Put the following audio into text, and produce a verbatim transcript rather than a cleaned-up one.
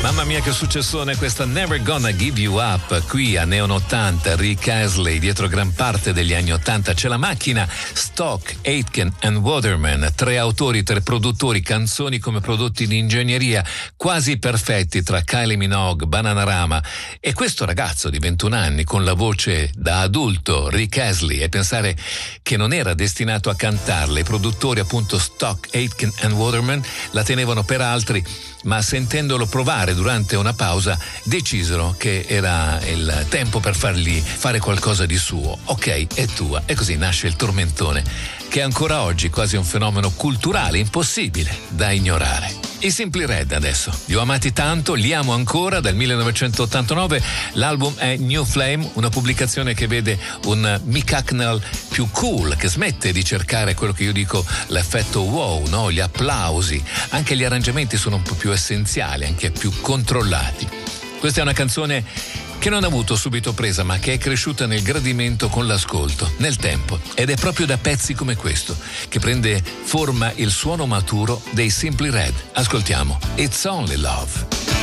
Mamma mia che successone questa Never Gonna Give You Up qui a Neon ottanta. Rick Astley, dietro gran parte degli anni ottanta c'è la macchina. Stock, Aitken and Waterman, tre autori, tre produttori, canzoni come prodotti di ingegneria quasi perfetti tra Kylie Minogue, Bananarama e questo ragazzo di ventuno anni con la voce da adulto, Rick Astley, e pensare che non era destinato a cantarle. I produttori appunto Stock, Aitken and Waterman la tenevano per altri, ma sentendolo provare durante una pausa decisero che era il tempo per fargli fare qualcosa di suo. Ok, è tua. E così nasce il tormentone, che è ancora oggi quasi un fenomeno culturale impossibile da ignorare. I Simply Red adesso, li ho amati tanto, li amo ancora. Dal millenovecentottantanove l'album è New Flame, una pubblicazione che vede un Mick Hucknall più cool, che smette di cercare quello che io dico l'effetto wow, no? Gli applausi. Anche gli arrangiamenti sono un po' più essenziali, anche più controllati. Questa è una canzone che non ha avuto subito presa, ma che è cresciuta nel gradimento con l'ascolto, nel tempo, ed è proprio da pezzi come questo che prende forma il suono maturo dei Simply Red. Ascoltiamo It's Only Love.